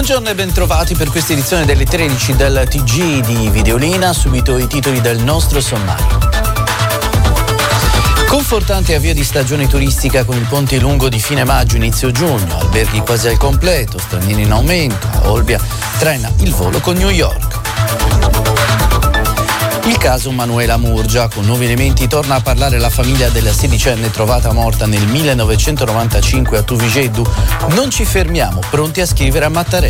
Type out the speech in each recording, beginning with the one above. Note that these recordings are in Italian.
Buongiorno e bentrovati per questa edizione delle 13 del TG di Videolina. Subito i titoli del nostro sommario. Confortante avvio di stagione turistica con il ponte lungo di fine maggio, inizio giugno, alberghi quasi al completo, stranieri in aumento, a Olbia trena il volo con New York. Il caso Manuela Murgia, con nuovi elementi torna a parlare la famiglia della sedicenne trovata morta nel 1995 a Tuvigeddu. Non ci fermiamo, pronti a scrivere a Mattarella.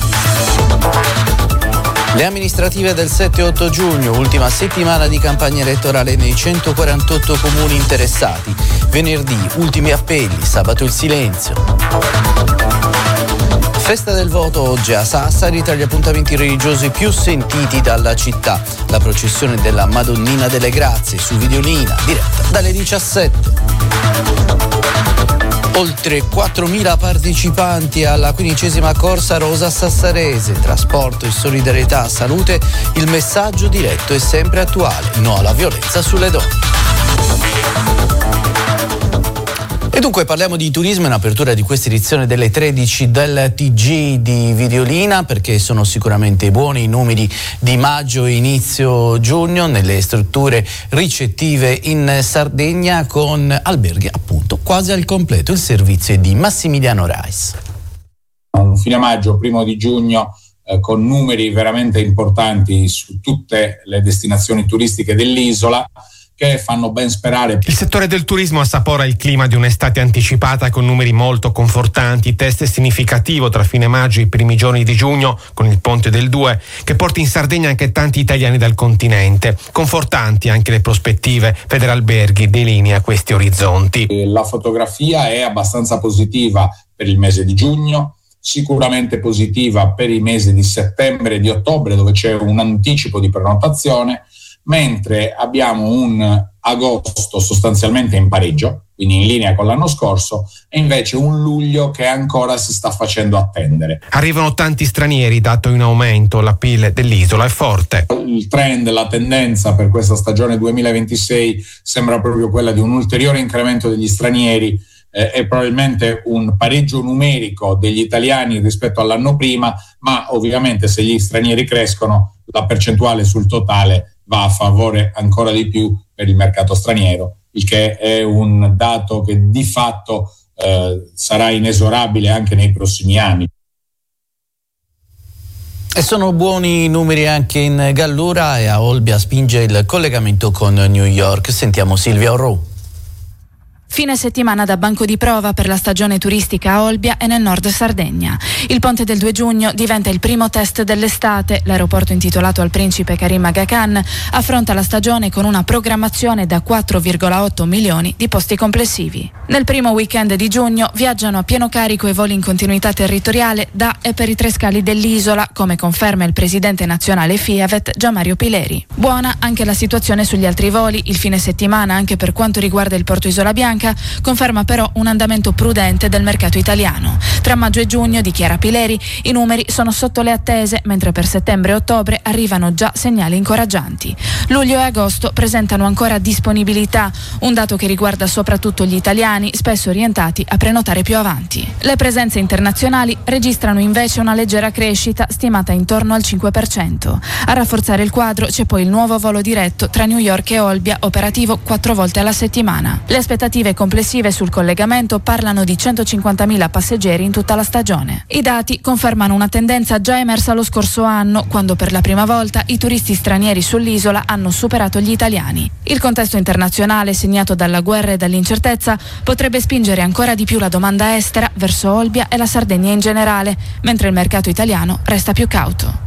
Le amministrative del 7-8 giugno, ultima settimana di campagna elettorale nei 148 comuni interessati. Venerdì, ultimi appelli, sabato il silenzio. Festa del voto oggi a Sassari, tra gli appuntamenti religiosi più sentiti dalla città. La processione della Madonnina delle Grazie su Videolina, diretta dalle 17. Oltre 4.000 partecipanti alla 15ª corsa rosa sassarese, trasporto e solidarietà, salute, il messaggio diretto è sempre attuale, no alla violenza sulle donne. E dunque parliamo di turismo in apertura di questa edizione delle 13 del TG di Videolina, perché sono sicuramente buoni i numeri di maggio e inizio giugno nelle strutture ricettive in Sardegna, con alberghi appunto quasi al completo. Il servizio è di Massimiliano Rais. Fine maggio, primo di giugno, con numeri veramente importanti su tutte le destinazioni turistiche dell'isola, che fanno ben sperare. Il settore del turismo assapora il clima di un'estate anticipata con numeri molto confortanti, test significativo tra fine maggio e i primi giorni di giugno con il ponte del 2 che porta in Sardegna anche tanti italiani dal continente. Confortanti anche le prospettive, Federalberghi delinea questi orizzonti. La fotografia è abbastanza positiva per il mese di giugno, sicuramente positiva per i mesi di settembre e di ottobre, dove c'è un anticipo di prenotazione, mentre abbiamo un agosto sostanzialmente in pareggio, quindi in linea con l'anno scorso, e invece un luglio che ancora si sta facendo attendere. Arrivano tanti stranieri, dato in aumento, la PIL dell'isola è forte. Il trend, la tendenza per questa stagione 2026 sembra proprio quella di un ulteriore incremento degli stranieri e probabilmente un pareggio numerico degli italiani rispetto all'anno prima, ma ovviamente se gli stranieri crescono la percentuale sul totale va a favore ancora di più per il mercato straniero, il che è un dato che di fatto sarà inesorabile anche nei prossimi anni. E sono buoni numeri anche in Gallura, e a Olbia spinge il collegamento con New York. Sentiamo Silvia Orrù. Fine settimana da banco di prova per la stagione turistica a Olbia e nel nord Sardegna. Il ponte del 2 giugno diventa il primo test dell'estate. L'aeroporto, intitolato al principe Karim Aga Khan, affronta la stagione con una programmazione da 4,8 milioni di posti complessivi. Nel primo weekend di giugno viaggiano a pieno carico i voli in continuità territoriale da e per i 3 scali dell'isola, come conferma il presidente nazionale FIAVET Gianmario Pileri. Buona anche la situazione sugli altri voli. Il fine settimana, anche per quanto riguarda il porto Isola Bianca, conferma però un andamento prudente del mercato italiano. Tra maggio e giugno, dichiara Pileri, i numeri sono sotto le attese, mentre per settembre e ottobre arrivano già segnali incoraggianti. Luglio e agosto presentano ancora disponibilità, un dato che riguarda soprattutto gli italiani, spesso orientati a prenotare più avanti. Le presenze internazionali registrano invece una leggera crescita, stimata intorno al 5%. A rafforzare il quadro c'è poi il nuovo volo diretto tra New York e Olbia, operativo 4 volte alla settimana. Le aspettative complessive sul collegamento parlano di 150.000 passeggeri in tutta la stagione. I dati confermano una tendenza già emersa lo scorso anno, quando per la prima volta i turisti stranieri sull'isola hanno superato gli italiani. Il contesto internazionale, segnato dalla guerra e dall'incertezza, potrebbe spingere ancora di più la domanda estera verso Olbia e la Sardegna in generale, mentre il mercato italiano resta più cauto.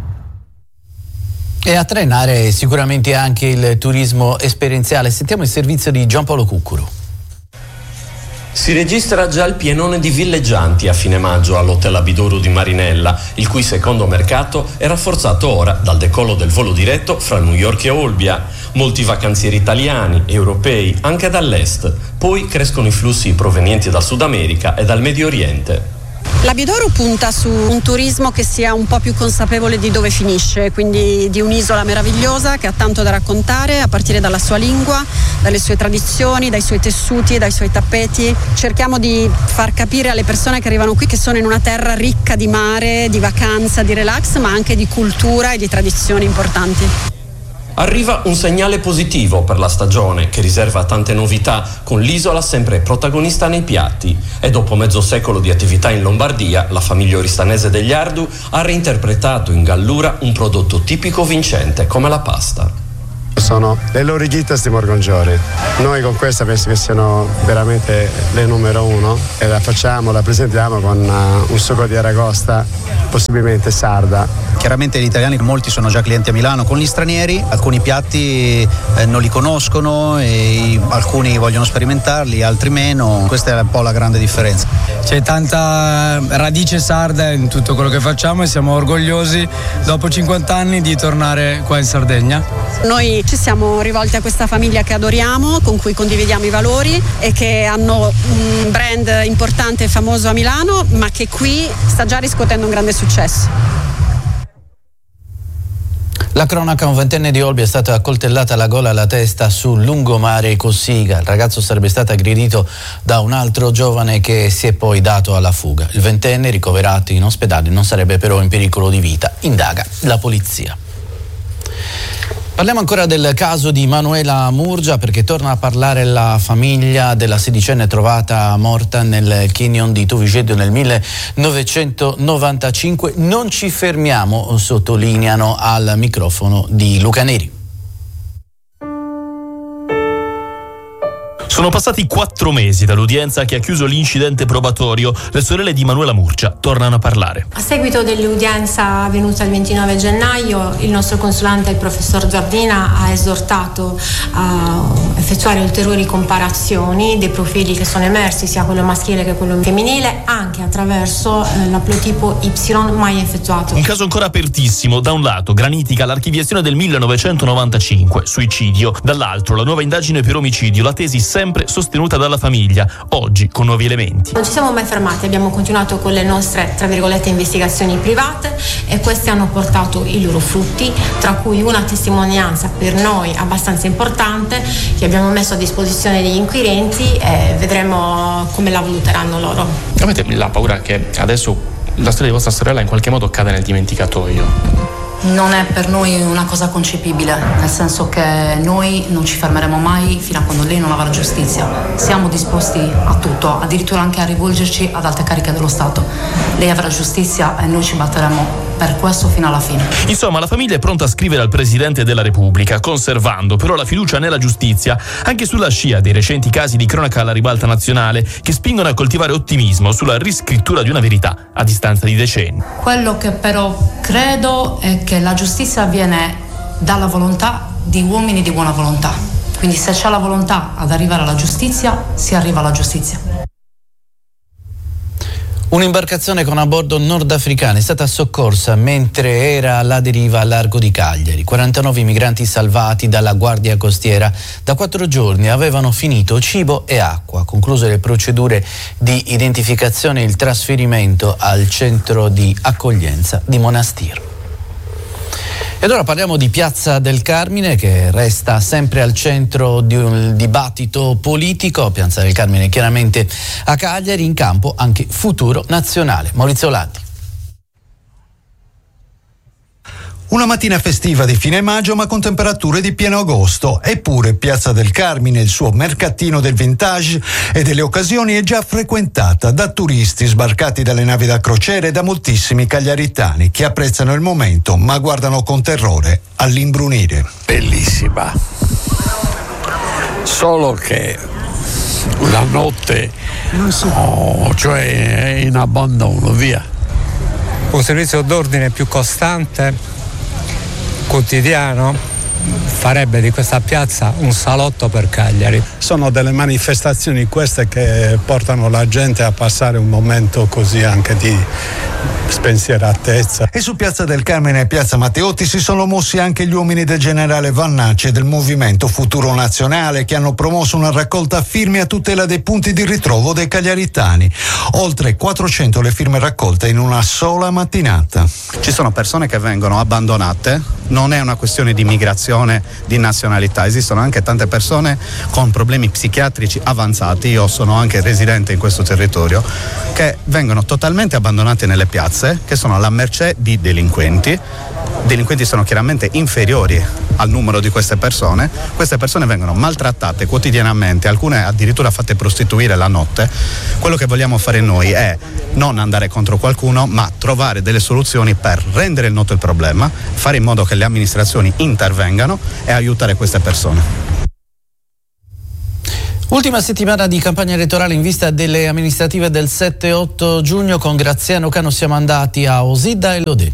E a trainare sicuramente anche il turismo esperienziale. Sentiamo il servizio di Giampaolo Cuccuru. Si registra già il pienone di villeggianti a fine maggio all'Hotel Abidoro di Marinella, il cui secondo mercato è rafforzato ora dal decollo del volo diretto fra New York e Olbia. Molti vacanzieri italiani, europei, anche dall'est. Poi crescono i flussi provenienti dal Sud America e dal Medio Oriente. La Bidoro punta su un turismo che sia un po' più consapevole di dove finisce, quindi di un'isola meravigliosa che ha tanto da raccontare, a partire dalla sua lingua, dalle sue tradizioni, dai suoi tessuti, dai suoi tappeti. Cerchiamo di far capire alle persone che arrivano qui che sono in una terra ricca di mare, di vacanza, di relax, ma anche di cultura e di tradizioni importanti. Arriva un segnale positivo per la stagione, che riserva tante novità, con l'isola sempre protagonista nei piatti. E dopo mezzo secolo di attività in Lombardia, la famiglia oristanese degli Ardu ha reinterpretato in Gallura un prodotto tipico vincente come la pasta. Sono le loro ghitas di Morgongiori. Noi con questa penso che siano veramente le numero uno e la presentiamo con un sugo di aragosta, possibilmente sarda. Chiaramente gli italiani, molti sono già clienti a Milano, con gli stranieri alcuni piatti non li conoscono e alcuni vogliono sperimentarli, altri meno. Questa è un po' la grande differenza. C'è tanta radice sarda in tutto quello che facciamo e siamo orgogliosi dopo 50 anni di tornare qua in Sardegna. Noi ci siamo rivolti a questa famiglia che adoriamo, con cui condividiamo i valori e che hanno un brand importante e famoso a Milano, ma che qui sta già riscuotendo un grande successo. La cronaca: un ventenne di Olbia è stata accoltellata alla gola e alla testa sul lungomare Cossiga. Il ragazzo sarebbe stato aggredito da un altro giovane che si è poi dato alla fuga. Il ventenne, ricoverato in ospedale, non sarebbe però in pericolo di vita. Indaga la polizia. Parliamo ancora del caso di Manuela Murgia, perché torna a parlare la famiglia della sedicenne trovata morta nel canyon di Tovigedo nel 1995. Non ci fermiamo, sottolineano al microfono di Luca Neri. Sono passati 4 mesi dall'udienza che ha chiuso l'incidente probatorio. Le sorelle di Manuela Murgia tornano a parlare. A seguito dell'udienza avvenuta il 29 gennaio, il nostro consulente, il professor Giardina, ha esortato a effettuare ulteriori comparazioni dei profili che sono emersi, sia quello maschile che quello femminile, anche attraverso l'aplotipo Y mai effettuato. Un caso ancora apertissimo: da un lato granitica l'archiviazione del 1995, suicidio; dall'altro la nuova indagine per omicidio, la tesi sempre sostenuta dalla famiglia, oggi con nuovi elementi. Non ci siamo mai fermati, abbiamo continuato con le nostre, tra virgolette, investigazioni private, e queste hanno portato i loro frutti, tra cui una testimonianza per noi abbastanza importante che abbiamo messo a disposizione degli inquirenti, e vedremo come la valuteranno loro. Avete la paura che adesso la storia di vostra sorella in qualche modo cade nel dimenticatoio? Non è per noi una cosa concepibile, nel senso che noi non ci fermeremo mai fino a quando lei non avrà giustizia. Siamo disposti a tutto, addirittura anche a rivolgerci ad alte cariche dello Stato. Lei avrà giustizia e noi ci batteremo per questo fino alla fine. Insomma, la famiglia è pronta a scrivere al Presidente della Repubblica, conservando però la fiducia nella giustizia, anche sulla scia dei recenti casi di cronaca alla ribalta nazionale, che spingono a coltivare ottimismo sulla riscrittura di una verità a distanza di decenni. Quello che però credo è che la giustizia viene dalla volontà di uomini di buona volontà. Quindi se c'è la volontà ad arrivare alla giustizia, si arriva alla giustizia. Un'imbarcazione con a bordo nordafricana è stata soccorsa mentre era alla deriva a largo di Cagliari. 49 migranti salvati dalla Guardia Costiera da 4 giorni avevano finito cibo e acqua. Concluse le procedure di identificazione e il trasferimento al centro di accoglienza di Monastir. Ed ora parliamo di Piazza del Carmine, che resta sempre al centro di un dibattito politico. Piazza del Carmine chiaramente a Cagliari, in campo anche Futuro Nazionale. Maurizio Landi. Una mattina festiva di fine maggio, ma con temperature di pieno agosto. Eppure Piazza del Carmine, il suo mercatino del vintage e delle occasioni, è già frequentata da turisti sbarcati dalle navi da crociere e da moltissimi cagliaritani che apprezzano il momento ma guardano con terrore all'imbrunire. Bellissima. Solo che la notte, cioè è in abbandono, via. Un servizio d'ordine più costante, quotidiano, farebbe di questa piazza un salotto per Cagliari. Sono delle manifestazioni queste che portano la gente a passare un momento così anche spensieratezza. E su Piazza del Carmine e Piazza Matteotti si sono mossi anche gli uomini del generale Vannacci e del Movimento Futuro Nazionale, che hanno promosso una raccolta firme a tutela dei punti di ritrovo dei cagliaritani. Oltre 400 le firme raccolte in una sola mattinata. Ci sono persone che vengono abbandonate, non è una questione di migrazione, di nazionalità, esistono anche tante persone con problemi psichiatrici avanzati, io sono anche residente in questo territorio, che vengono totalmente abbandonati nelle piazze, che sono alla mercé di delinquenti. Delinquenti sono chiaramente inferiori al numero di queste persone vengono maltrattate quotidianamente, alcune addirittura fatte prostituire la notte. Quello che vogliamo fare noi è non andare contro qualcuno, ma trovare delle soluzioni per rendere noto il problema, fare in modo che le amministrazioni intervengano e aiutare queste persone. Ultima settimana di campagna elettorale in vista delle amministrative del 7-8 giugno. Con Graziano Cano siamo andati a Osidda e Lodè.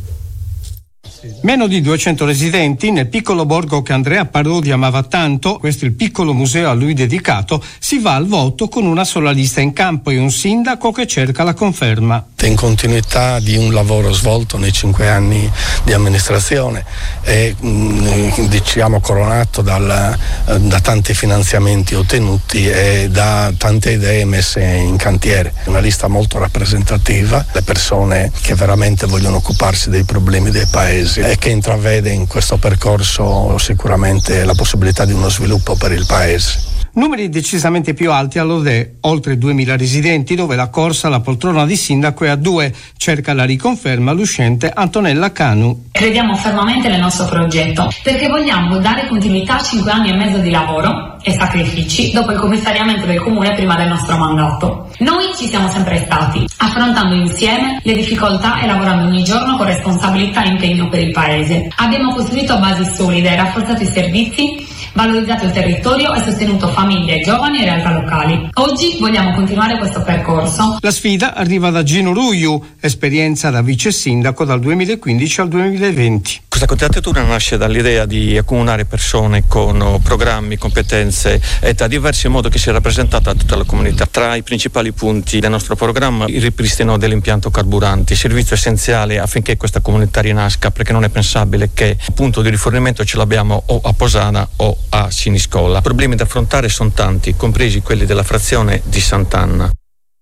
Meno di 200 residenti nel piccolo borgo che Andrea Parodi amava tanto, questo è il piccolo museo a lui dedicato, si va al voto con una sola lista in campo e un sindaco che cerca la conferma. In continuità di un lavoro svolto nei 5 anni di amministrazione e diciamo coronato da tanti finanziamenti ottenuti e da tante idee messe in cantiere. Una lista molto rappresentativa, le persone che veramente vogliono occuparsi dei problemi dei paesi e che intravede in questo percorso sicuramente la possibilità di uno sviluppo per il paese. Numeri decisamente più alti a Lodè, oltre 2000 residenti, dove la corsa alla poltrona di sindaco è a 2. Cerca la riconferma l'uscente Antonella Canu. Crediamo fermamente nel nostro progetto perché vogliamo dare continuità a 5 anni e mezzo di lavoro e sacrifici dopo il commissariamento del comune prima del nostro mandato. Noi ci siamo sempre stati, affrontando insieme le difficoltà e lavorando ogni giorno con responsabilità e impegno per il paese. Abbiamo costruito basi solide, rafforzato i servizi, valorizzato il territorio e sostenuto famiglie, giovani e realtà locali. Oggi vogliamo continuare questo percorso. La sfida arriva da Gino Ruiu, esperienza da vice sindaco dal 2015 al 2020. Questa candidatura nasce dall'idea di accomunare persone con programmi, competenze e età diverse in modo che sia rappresentata tutta la comunità. Tra i principali punti del nostro programma il ripristino dell'impianto carburanti, servizio essenziale affinché questa comunità rinasca, perché non è pensabile che il punto di rifornimento ce l'abbiamo o a Posana o a Siniscola. I problemi da affrontare sono tanti, compresi quelli della frazione di Sant'Anna.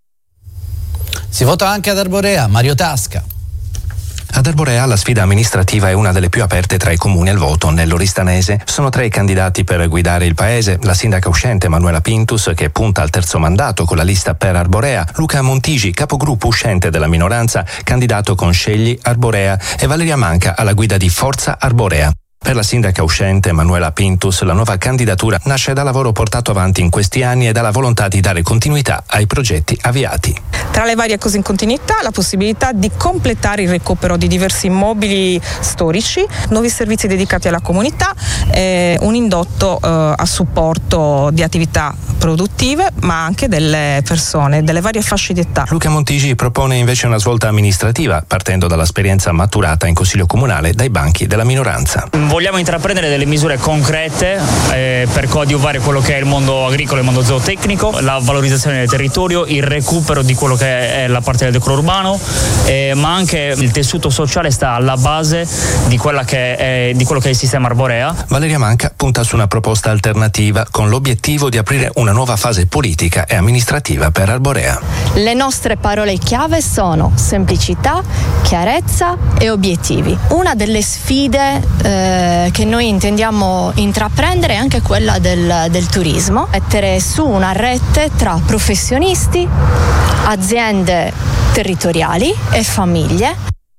Si vota anche ad Arborea. Mario Tasca. Ad Arborea la sfida amministrativa è una delle più aperte tra i comuni al voto. Nell'Oristanese sono 3 i candidati per guidare il paese: la sindaca uscente Manuela Pintus, che punta al terzo mandato con la lista per Arborea, Luca Montigi, capogruppo uscente della minoranza, candidato con Scegli Arborea, e Valeria Manca alla guida di Forza Arborea. Per la sindaca uscente Manuela Pintus la nuova candidatura nasce dal lavoro portato avanti in questi anni e dalla volontà di dare continuità ai progetti avviati. Tra le varie cose in continuità, la possibilità di completare il recupero di diversi immobili storici, nuovi servizi dedicati alla comunità, un indotto a supporto di attività produttive, ma anche delle persone, delle varie fasce di età. Luca Montigi propone invece una svolta amministrativa, partendo dall'esperienza maturata in Consiglio Comunale dai banchi della minoranza. Vogliamo intraprendere delle misure concrete per coadiuvare quello che è il mondo agricolo e il mondo zootecnico, la valorizzazione del territorio, il recupero di quello che è la parte del decoro urbano, ma anche il tessuto sociale sta alla base di quello che è il sistema Arborea. Valeria Manca punta su una proposta alternativa con l'obiettivo di aprire una nuova fase politica e amministrativa per Arborea. Le nostre parole chiave sono semplicità, chiarezza e obiettivi. Una delle sfide che noi intendiamo intraprendere è anche quella del turismo, mettere su una rete tra professionisti, aziende territoriali e famiglie.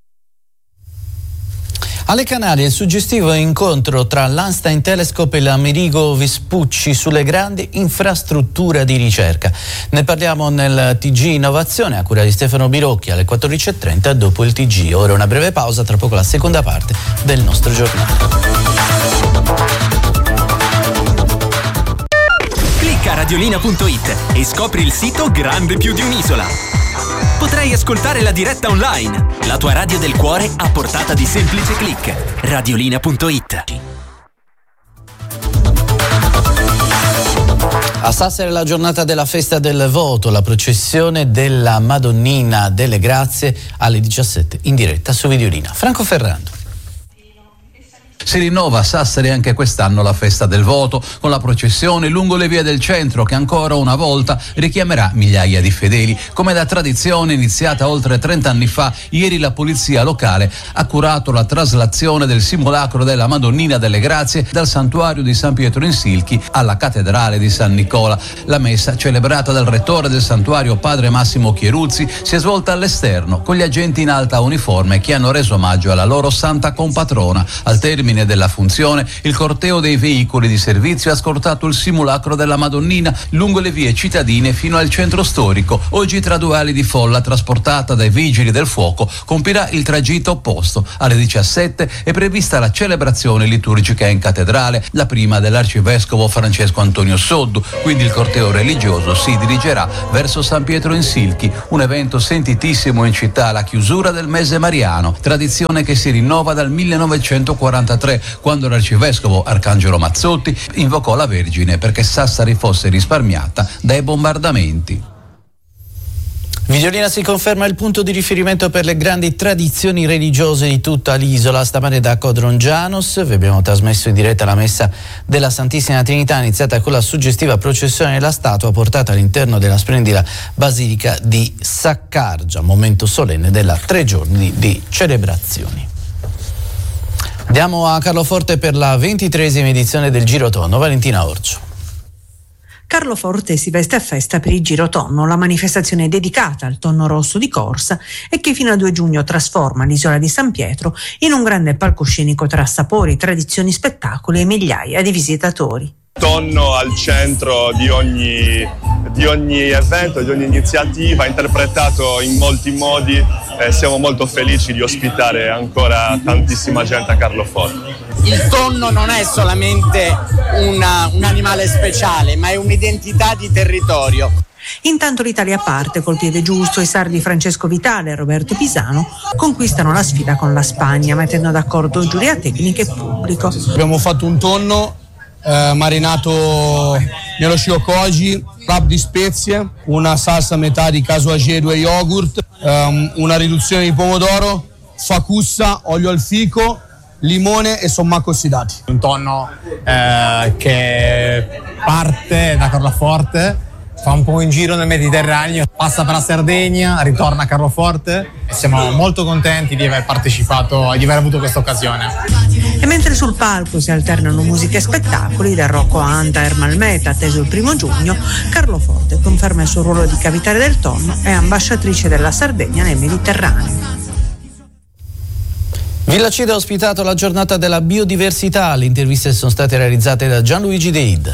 Alle Canarie il suggestivo incontro tra l'Einstein Telescope e l'Amerigo Vespucci sulle grandi infrastrutture di ricerca. Ne parliamo nel TG Innovazione a cura di Stefano Birocchi alle 14.30 dopo il TG. Ora una breve pausa, tra poco la seconda parte del nostro giornale. Clicca radiolina.it e scopri il sito grande più di un'isola. Potrai ascoltare la diretta online, la tua radio del cuore a portata di semplice click. Radiolina.it. A Sassari è la giornata della festa del voto, la processione della Madonnina delle Grazie alle 17 in diretta su Videolina. Franco Ferrando. Si rinnova a Sassari anche quest'anno la festa del voto, con la processione lungo le vie del centro che ancora una volta richiamerà migliaia di fedeli. Come da tradizione iniziata oltre 30 anni fa, ieri la polizia locale ha curato la traslazione del simulacro della Madonnina delle Grazie dal santuario di San Pietro in Silchi alla cattedrale di San Nicola. La messa, celebrata dal rettore del santuario padre Massimo Chieruzzi, si è svolta all'esterno con gli agenti in alta uniforme che hanno reso omaggio alla loro santa compatrona. Al termine della funzione, il corteo dei veicoli di servizio ha scortato il simulacro della Madonnina lungo le vie cittadine fino al centro storico. Oggi, tra 2 ali di folla trasportata dai vigili del fuoco, compirà il tragitto opposto. Alle 17 è prevista la celebrazione liturgica in cattedrale, la prima dell'arcivescovo Francesco Antonio Soddu. Quindi il corteo religioso si dirigerà verso San Pietro in Silchi, un evento sentitissimo in città alla chiusura del mese mariano, tradizione che si rinnova dal 1943, quando l'arcivescovo Arcangelo Mazzotti invocò la Vergine perché Sassari fosse risparmiata dai bombardamenti. Videolina si conferma il punto di riferimento per le grandi tradizioni religiose di tutta l'isola. Stamane da Codrongianos vi abbiamo trasmesso in diretta la messa della Santissima Trinità, iniziata con la suggestiva processione della statua portata all'interno della splendida basilica di Saccargia, momento solenne della 3 giorni di celebrazioni. Andiamo a Carloforte per la 23esima edizione del Girotonno. Valentina Orcio. Carloforte si veste a festa per il Girotonno, la manifestazione dedicata al tonno rosso di corsa e che fino al 2 giugno trasforma l'isola di San Pietro in un grande palcoscenico tra sapori, tradizioni, spettacoli e migliaia di visitatori. Tonno al centro di ogni evento, di ogni iniziativa, interpretato in molti modi. Siamo molto felici di ospitare ancora tantissima gente a Carloforte. Il tonno non è solamente un animale speciale, ma è un'identità di territorio. Intanto l'Italia parte col piede giusto. I sardi Francesco Vitale e Roberto Pisano conquistano la sfida con la Spagna, mettendo d'accordo giuria tecnica e pubblico. Abbiamo fatto un tonno marinato nello shiokoji, wrap di spezie, una salsa a metà di casu agedo e yogurt, una riduzione di pomodoro, facussa, olio al fico, limone e sommacco ossidati. Un tonno che parte da Carloforte, fa un po' in giro nel Mediterraneo, passa per la Sardegna, ritorna a Carloforte e siamo molto contenti di aver partecipato e di aver avuto questa occasione. E mentre sul palco si alternano musiche e spettacoli, da Rocco Anta a Ermal Meta, atteso il 1 giugno, Carloforte conferma il suo ruolo di capitale del tonno e ambasciatrice della Sardegna nel Mediterraneo. Villacida ha ospitato la giornata della biodiversità. Le interviste sono state realizzate da Gianluigi Deid.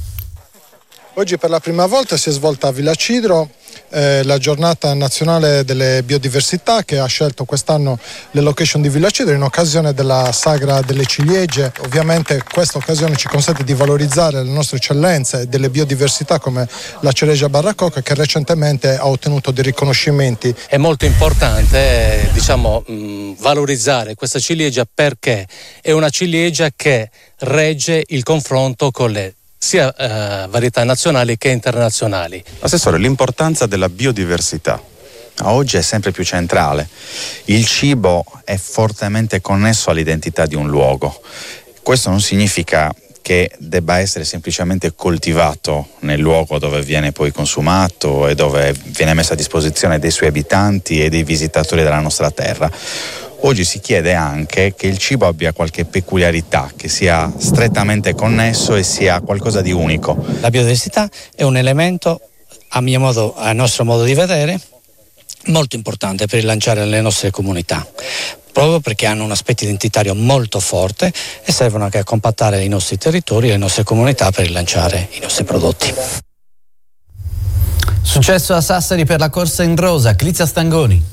Oggi per la prima volta si è svolta a Villacidro la giornata nazionale delle biodiversità, che ha scelto quest'anno le location di Villacidro in occasione della sagra delle ciliegie. Ovviamente questa occasione ci consente di valorizzare le nostre eccellenze delle biodiversità come la ciliegia barracocca, che recentemente ha ottenuto dei riconoscimenti. È molto importante valorizzare questa ciliegia perché è una ciliegia che regge il confronto con le sia varietà nazionali che internazionali. Assessore, l'importanza della biodiversità oggi è sempre più centrale. Il cibo è fortemente connesso all'identità di un luogo. Questo non significa che debba essere semplicemente coltivato nel luogo dove viene poi consumato e dove viene messo a disposizione dei suoi abitanti e dei visitatori della nostra terra. Oggi si chiede anche che il cibo abbia qualche peculiarità, che sia strettamente connesso e sia qualcosa di unico. La biodiversità è un elemento, a nostro modo di vedere, molto importante per rilanciare le nostre comunità, proprio perché hanno un aspetto identitario molto forte e servono anche a compattare i nostri territori e le nostre comunità per rilanciare i nostri prodotti. Successo a Sassari per la corsa in rosa, Clizia Stangoni.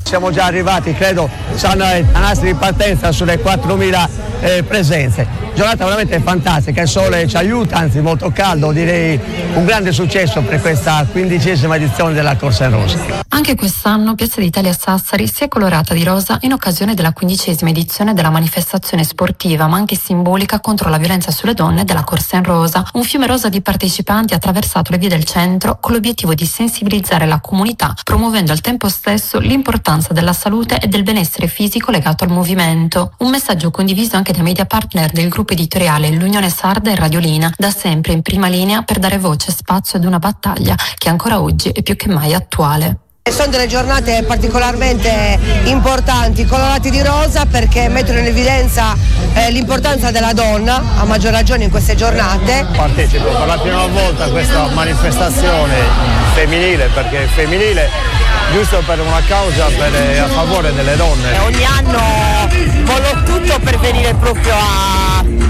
Siamo già arrivati, credo, saranno la nostra ripartenza sulle 4.000 presenze. Giornata veramente fantastica, il sole ci aiuta, anzi molto caldo, direi un grande successo per questa 15ª edizione della Corsa in Rosa. Anche quest'anno Piazza d'Italia Sassari si è colorata di rosa in occasione della 15ª edizione della manifestazione sportiva, ma anche simbolica contro la violenza sulle donne della Corsa in Rosa. Un fiume rosa di partecipanti ha attraversato le vie del centro con l'obiettivo di sensibilizzare la comunità, promuovendo al tempo stesso l'importanza della salute e del benessere fisico legato al movimento. Un messaggio condiviso anche dai media partner del gruppo editoriale L'Unione Sarda e Radiolina, da sempre in prima linea per dare voce e spazio ad una battaglia che ancora oggi è più che mai attuale. Sono delle giornate particolarmente importanti, colorati di rosa, perché mettono in evidenza l'importanza della donna, a maggior ragione in queste giornate. Partecipo per la prima volta a questa manifestazione femminile, perché è femminile, giusto per una causa a favore delle donne. Ogni anno mollo tutto per venire proprio a